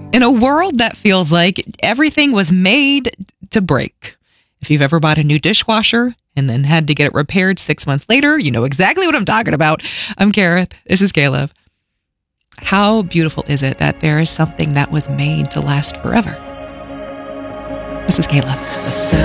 In a world that feels like everything was made to break. If you've ever bought a new dishwasher and then had to get it repaired 6 months later, you know exactly what I'm talking about. I'm Kareth. This is Caleb. How beautiful is it that there is something that was made to last forever? This is Caleb.